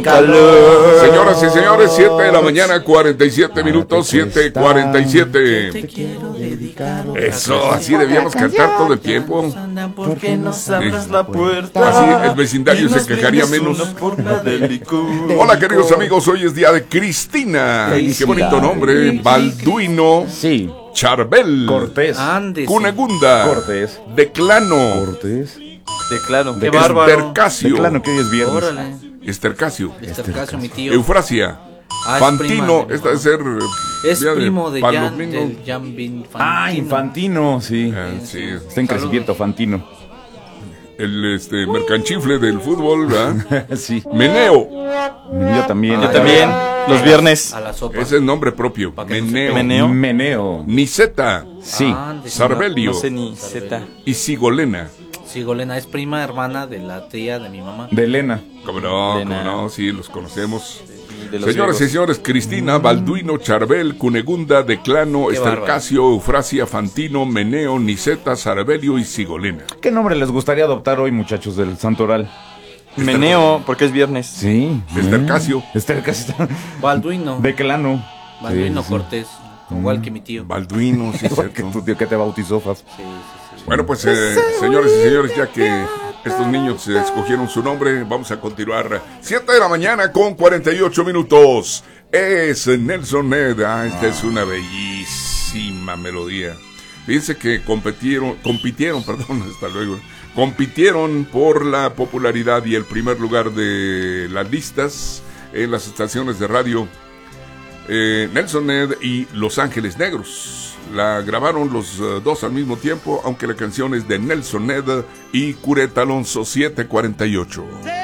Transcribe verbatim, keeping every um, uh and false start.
calor. Señoras y señores, siete de la mañana, cuarenta y siete minutos, siete cuarenta y siete. Eso, así debíamos cantar todo el tiempo. ¿Por qué nos abras la puerta? Así el vecindario se quejaría menos. Hola, queridos amigos, hoy es día de Cristina. Qué bonito nombre. Balduino. Sí. Charbel. Cortés. Ándese. Cunegunda. Cortés. Declano. Cortés. Declaro. Qué bárbaro. Estercasio. Declano que hoy es viernes. Órale. Estercasio. Estercasio, mi tío. Eufrasia. Ah, es Fantino. prima de- Esta debe ser. Es día primo de Jan, Palomino. del Jan Bin Ah, Infantino, sí. Ah, sí. Está en crecimiento, Fantino. El este mercanchifle del fútbol, ¿verdad? Sí. Meneo. Yo también. Yo también. Los viernes. A la sopa. Ese es el nombre propio. Pa' que no se Meneo. Meneo. Meneo. Niceta. Sí. Ándese. Sarbelio. No sé ni Z. Y Sigolena. Sigolena es prima hermana de la tía de mi mamá. De Elena. Como no, Elena. como no, sí, los conocemos. De los Señoras y griegos. señores, Cristina, Balduino, Charbel, Cunegunda, Declano, Qué Estercasio, Eufrasia, Fantino, Meneo, Niceta, Sarbelio y Sigolena. ¿Qué nombre les gustaría adoptar hoy, muchachos del Santoral? Meneo, porque es viernes. Sí. Estercasio. Estercasio. Balduino. Declano. Balduino Sí, sí. Cortés. Igual que mi tío. Balduino, sí, Igual que cierto. tu tío que te bautizó, Faz. Sí, sí, sí. Bueno, pues, eh, señores y señores, ya que estos niños eh, escogieron su nombre, vamos a continuar. siete de la mañana con cuarenta y ocho minutos. Es Nelson Ned. Ah, esta es una bellísima melodía. Fíjense que compitieron, compitieron, perdón, hasta luego. Compitieron por la popularidad y el primer lugar de las listas en las estaciones de radio. Eh, Nelson Ned y Los Ángeles Negros. La grabaron los uh, dos al mismo tiempo, aunque la canción es de Nelson Ned y Cureta Alonso siete cuarenta y ocho.